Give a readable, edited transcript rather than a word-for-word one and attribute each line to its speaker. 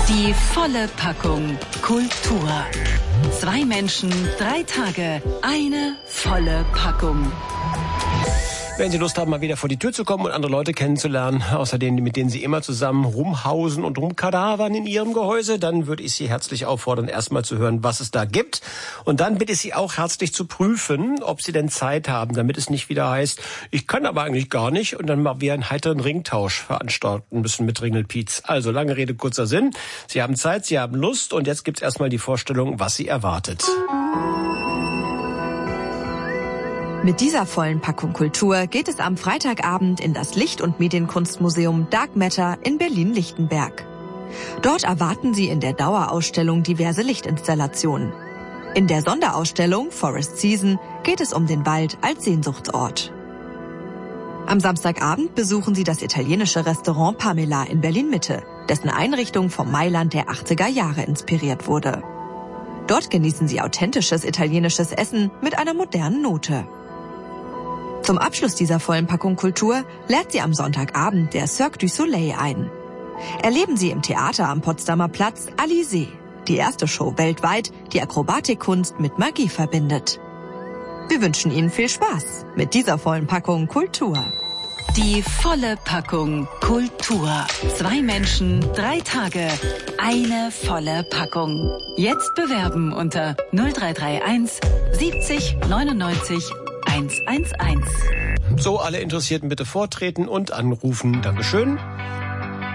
Speaker 1: Die volle Packung Kultur. 2 Menschen, 3 Tage, eine volle Packung.
Speaker 2: Wenn Sie Lust haben, mal wieder vor die Tür zu kommen und andere Leute kennenzulernen, außer denen, mit denen Sie immer zusammen rumhausen und rumkadavern in Ihrem Gehäuse, dann würde ich Sie herzlich auffordern, erstmal zu hören, was es da gibt. Und dann bitte ich Sie auch herzlich zu prüfen, ob Sie denn Zeit haben, damit es nicht wieder heißt, ich kann aber eigentlich gar nicht, und dann mal wir einen heiteren Ringtausch veranstalten müssen mit Ringelpiez. Also lange Rede, kurzer Sinn. Sie haben Zeit, Sie haben Lust, und jetzt gibt's erstmal die Vorstellung, was Sie erwartet.
Speaker 3: Mit dieser vollen Packung Kultur geht es am Freitagabend in das Licht- und Medienkunstmuseum Dark Matter in Berlin-Lichtenberg. Dort erwarten Sie in der Dauerausstellung diverse Lichtinstallationen. In der Sonderausstellung Forest Season geht es um den Wald als Sehnsuchtsort. Am Samstagabend besuchen Sie das italienische Restaurant Pamela in Berlin-Mitte, dessen Einrichtung vom Mailand der 80er Jahre inspiriert wurde. Dort genießen Sie authentisches italienisches Essen mit einer modernen Note. Zum Abschluss dieser vollen Packung Kultur lädt Sie am Sonntagabend der Cirque du Soleil ein. Erleben Sie im Theater am Potsdamer Platz Alizé, die erste Show weltweit, die Akrobatikkunst mit Magie verbindet. Wir wünschen Ihnen viel Spaß mit dieser vollen Packung Kultur.
Speaker 1: Die volle Packung Kultur. 2 Menschen, 3 Tage, eine volle Packung. Jetzt bewerben unter 0331 70 99 111.
Speaker 2: So, alle Interessierten bitte vortreten und anrufen. Dankeschön.